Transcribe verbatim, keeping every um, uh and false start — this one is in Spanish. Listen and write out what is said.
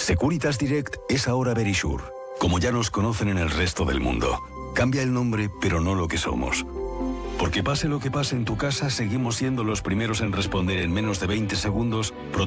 Securitas Direct es ahora Verisure, como ya nos conocen en el resto del mundo. Cambia el nombre, pero no lo que somos. Porque pase lo que pase en tu casa, seguimos siendo los primeros en responder en menos de veinte segundos